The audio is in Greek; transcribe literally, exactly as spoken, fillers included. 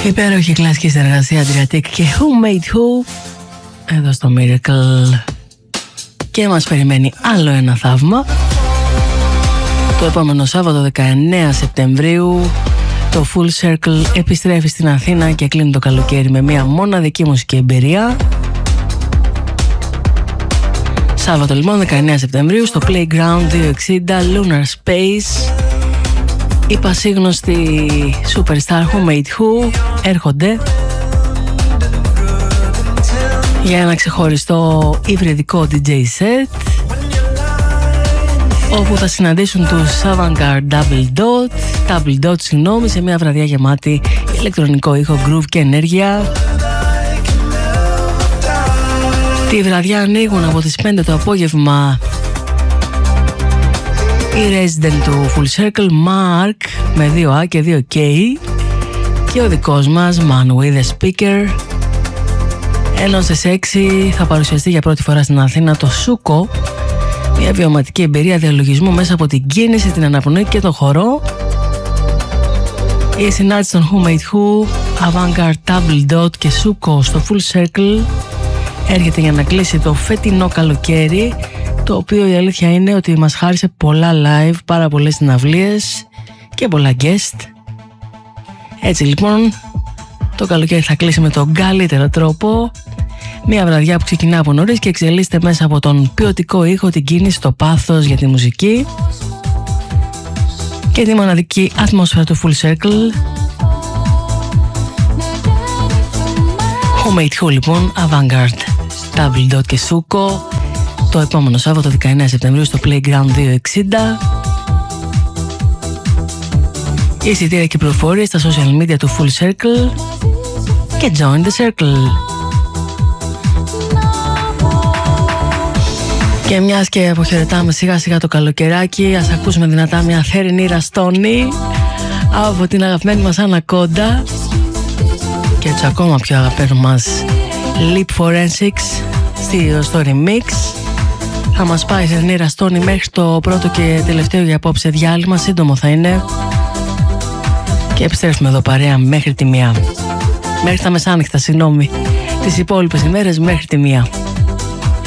Υπέροχη κλασική συνεργασία Adriatic και Who Made Who εδώ στο Miracle. Και μας περιμένει άλλο ένα θαύμα. Το επόμενο Σάββατο δεκαεννέα Σεπτεμβρίου το Full Circle επιστρέφει στην Αθήνα και κλείνει το καλοκαίρι με μια μοναδική μουσική εμπειρία. Σάββατο λοιπόν δεκαεννέα Σεπτεμβρίου στο Playground διακόσια εξήντα Lunar Space. Οι πασίγνωστοι Superstar Who Made Who έρχονται για ένα ξεχωριστό υβριδικό ντι τζέι set, όπου θα συναντήσουν τους Avantgarde Double Dot Double Dot συγγνώμη, σε μια βραδιά γεμάτη ηλεκτρονικό ήχο, groove και ενέργεια. Τη βραδιά ανοίγουν από τις πέντε το απόγευμα η resident του Full Circle Mark με δύο A και δύο K και ο δικός μας Man with a Speaker. Ενώ στις έξι θα παρουσιαστεί για πρώτη φορά στην Αθήνα το Σούκο, μια βιωματική εμπειρία διαλογισμού μέσα από την κίνηση, την αναπνοή και το χορό. Η συνάντηση των Who Made Who, Avantgarde Double Dot και Σούκο στο Full Circle έρχεται για να κλείσει το φετινό καλοκαίρι, το οποίο η αλήθεια είναι ότι μας χάρισε πολλά live, πάρα πολλές συναυλίες και πολλά guest. Έτσι λοιπόν το καλοκαίρι θα κλείσει με τον καλύτερο τρόπο, μια βραδιά που ξεκινά από νωρίς και εξελίσσεται μέσα από τον ποιοτικό ήχο, την κίνηση, το πάθος για τη μουσική και τη μοναδική ατμόσφαιρα του Full Circle. Who Made Who λοιπόν, Avantgarde Double Dot και Σούκο το επόμενο Σάββατο δεκαεννέα Σεπτεμβρίου στο Playground διακόσια εξήντα. Εισιτήρια και πληροφορίες στα social media του Full Circle και Join the Circle. Και μιας και αποχαιρετάμε σιγά σιγά το καλοκαιράκι, ας ακούσουμε δυνατά μια θερινή ραστόνη από την αγαπημένη μας Ανακόντα και τους ακόμα πιο αγαπημένους μας Lip Forensics στο remix. Θα μας πάει θερινή ραστόνη μέχρι το πρώτο και τελευταίο για απόψε διάλειμμα, σύντομο θα είναι, και επιστρέφουμε εδώ παρέα μέχρι τη μία, μέχρι τα μεσάνυχτα, συγγνώμη, τις υπόλοιπες ημέρες μέχρι τη μία.